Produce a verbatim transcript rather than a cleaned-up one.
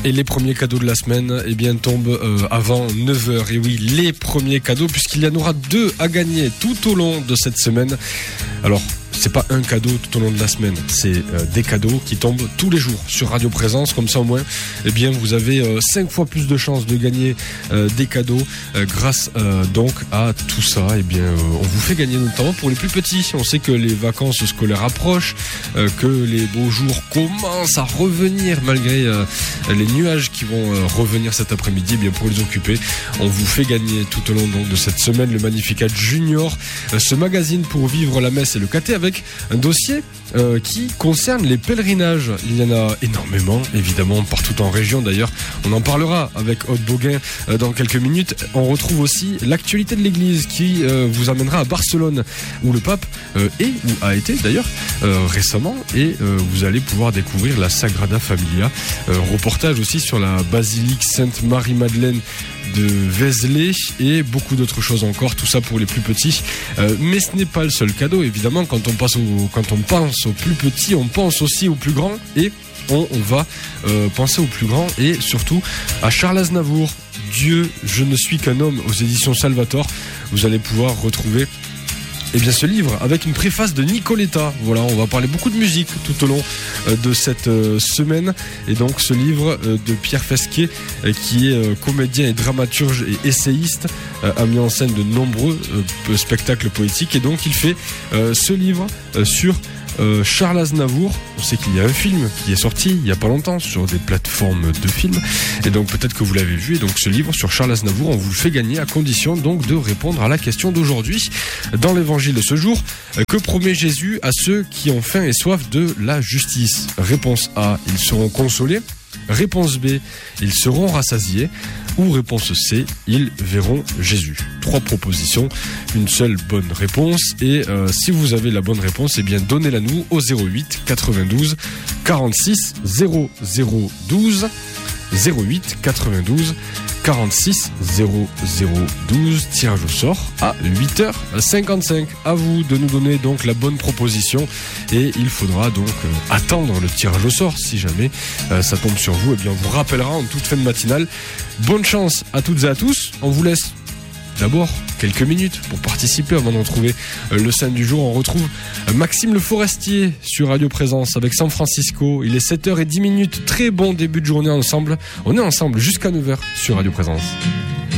Et les premiers cadeaux de la semaine, eh bien, tombent euh, avant neuf heures. Et oui, les premiers cadeaux, puisqu'il y en aura deux à gagner tout au long de cette semaine. Alors, c'est pas un cadeau tout au long de la semaine, c'est euh, des cadeaux qui tombent tous les jours sur Radio Présence, comme ça au moins, eh bien, vous avez euh, cinq fois plus de chances de gagner euh, des cadeaux euh, grâce euh, donc à tout ça. Eh bien, euh, on vous fait gagner notamment pour les plus petits. On sait que les vacances scolaires approchent, euh, que les beaux jours commencent à revenir malgré euh, les nuages qui vont euh, revenir cet après-midi. Eh bien, pour les occuper, on vous fait gagner tout au long donc, de cette semaine le Magnificat Junior, euh, ce magazine pour vivre la messe et le caté, avec un dossier euh, qui concerne les pèlerinages. Il y en a énormément, évidemment, partout en région. D'ailleurs, on en parlera avec Aude Boguin euh, dans quelques minutes. On retrouve aussi l'actualité de l'église qui euh, vous amènera à Barcelone, où le pape euh, est, ou a été d'ailleurs, euh, récemment. Et euh, vous allez pouvoir découvrir la Sagrada Familia. Euh, reportage aussi sur la basilique Sainte-Marie-Madeleine de Vézelay et beaucoup d'autres choses encore, tout ça pour les plus petits. Euh, mais ce n'est pas le seul cadeau, évidemment. Quand on, passe au, quand on pense aux plus petits, on pense aussi aux plus grands, et on, on va euh, penser aux plus grands et surtout à Charles Aznavour. Dieu, je ne suis qu'un homme, aux éditions Salvator. Vous allez pouvoir retrouver eh bien, ce livre avec une préface de Nicoletta. Voilà, on va parler beaucoup de musique tout au long euh, de cette euh, semaine. Et donc ce livre euh, de Pierre Fesquier, euh, qui est euh, comédien et dramaturge et essayiste, euh, a mis en scène de nombreux euh, spectacles poétiques. Et donc il fait euh, ce livre euh, sur Euh, Charles Aznavour. On sait qu'il y a un film qui est sorti il n'y a pas longtemps sur des plateformes de films, et donc peut-être que vous l'avez vu. Et donc ce livre sur Charles Aznavour, on vous le fait gagner à condition donc de répondre à la question d'aujourd'hui dans l'évangile de ce jour. Que promet Jésus à ceux qui ont faim et soif de la justice? Réponse A, ils seront consolés. Réponse B, ils seront rassasiés. Ou réponse C, ils verront Jésus. Trois propositions, une seule bonne réponse. Et euh, si vous avez la bonne réponse, eh bien donnez-la nous au zéro huit quatre-vingt-douze quarante-six zéro zéro douze. zéro huit quatre-vingt-douze quarante-six zéro zéro douze. Tirage au sort à huit heures cinquante-cinq. À vous de nous donner donc la bonne proposition, et il faudra donc euh, attendre le tirage au sort. Si jamais euh, ça tombe sur vous, eh bien on vous rappellera en toute fin de matinale. Bonne chance à toutes et à tous. On vous laisse d'abord quelques minutes pour participer avant de retrouver euh, le scène du jour. On retrouve euh, Maxime Le Forestier sur Radio Présence avec San Francisco. Il est sept heures dix minutes. Très bon début de journée ensemble. On est ensemble jusqu'à neuf heures sur Radio Présence.